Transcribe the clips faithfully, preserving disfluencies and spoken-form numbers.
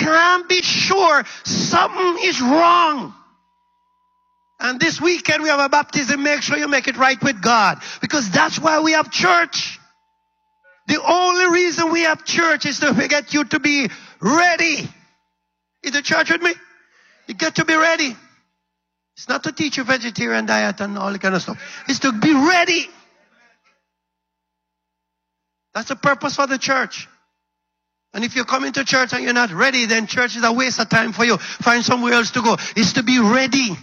can't be sure something is wrong. And this weekend we have a baptism. Make sure you make it right with God. Because that's why we have church. The only reason we have church is to get you to be ready. Is the church with me? You get to be ready. It's not to teach you vegetarian diet and all that kind of stuff. It's to be ready. That's the purpose for the church. And if you come into church and you're not ready, then church is a waste of time for you. Find somewhere else to go. It's to be ready.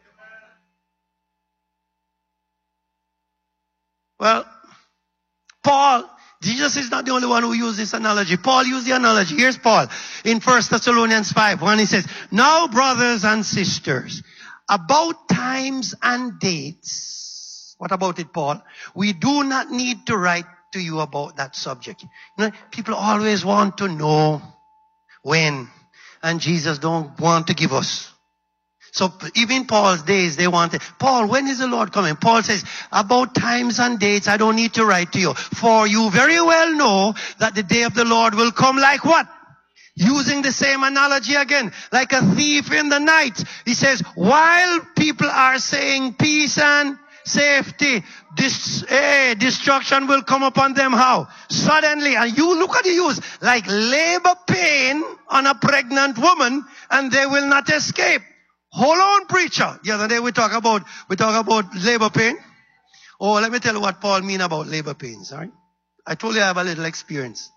Well, Paul, Jesus is not the only one who used this analogy. Paul used the analogy. Here's Paul in First Thessalonians five, when he says, now, brothers and sisters, about times and dates. What about it, Paul? We do not need to write to you about that subject. You know, people always want to know when, and Jesus don't want to give us. So even Paul's days, they wanted, Paul, when is the Lord coming? Paul says, about times and dates, I don't need to write to you. For you very well know that the day of the Lord will come like what? Using the same analogy again, like a thief in the night. He says, while people are saying peace and safety, this eh, destruction will come upon them. How? Suddenly. And you look at the use, like labor pain on a pregnant woman, and they will not escape. Hold on, preacher. The other day we talk about, we talk about labor pain. Oh, let me tell you what Paul mean about labor pains, all right? I told you I have a little experience.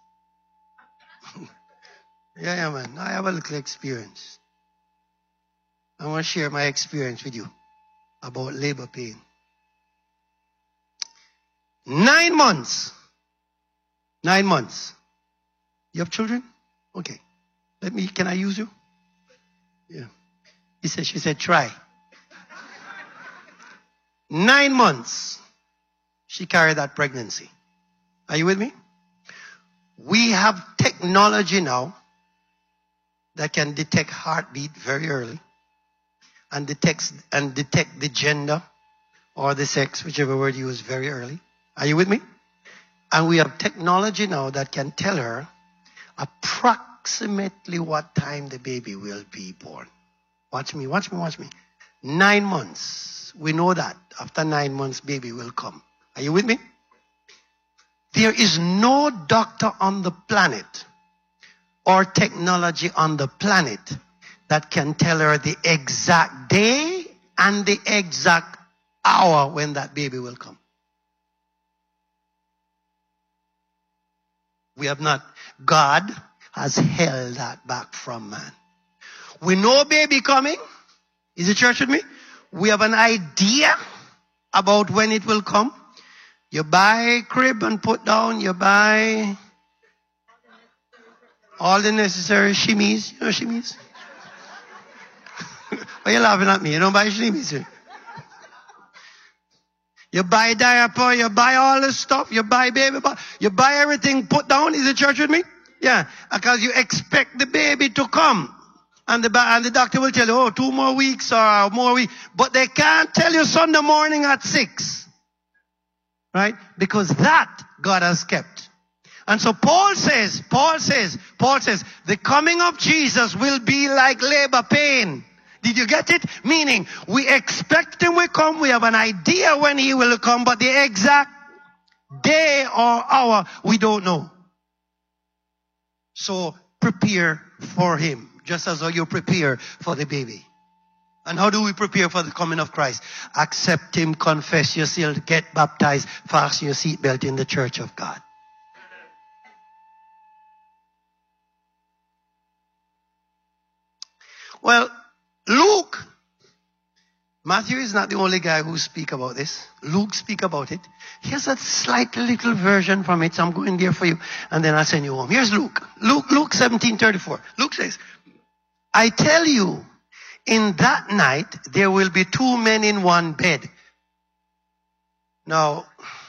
yeah, yeah, man. I have a little experience. I want to share my experience with you about labor pain. Nine months. Nine months. You have children? Okay. Let me, can I use you? Yeah. He said, she said, try. Nine months. She carried that pregnancy. Are you with me? We have technology now that can detect heartbeat very early and detect, and detect the gender or the sex, whichever word you use, very early. Are you with me? And we have technology now that can tell her approximately what time the baby will be born. Watch me, watch me, watch me. Nine months. We know that. After nine months, baby will come. Are you with me? There is no doctor on the planet or technology on the planet that can tell her the exact day and the exact hour when that baby will come. We have not. God has held that back from man. We know baby coming. Is the church with me? We have an idea about when it will come. You buy crib and put down. You buy all the necessary shimmies. You know shimmies? Why are you laughing at me? You don't buy shimmies. You buy diaper. You buy all this stuff. You buy baby. You buy everything put down. Is the church with me? Yeah. Because you expect the baby to come. And the, and the doctor will tell you, oh, two more weeks or more weeks. But they can't tell you Sunday morning at six. Right? Because that God has kept. And so Paul says, Paul says, Paul says, the coming of Jesus will be like labor pain. Did you get it? Meaning, we expect him will come. We have an idea when he will come. But the exact day or hour, we don't know. So prepare for him. Just as though you prepare for the baby. And how do we prepare for the coming of Christ? Accept him, confess your sin, get baptized, fasten your seatbelt in the church of God. Well, Luke, Matthew is not the only guy who speak about this. Luke speak about it. Here's a slight little version from it. So I'm going there for you. And then I'll send you home. Here's Luke. Luke, Luke seventeen thirty-four. Luke says, I tell you, in that night, there will be two men in one bed. Now,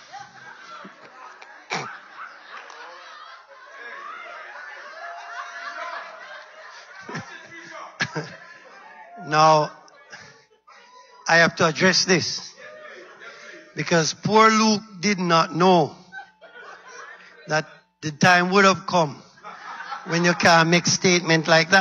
now, I have to address this. Because poor Luke did not know that the time would have come when you can't make statement like that.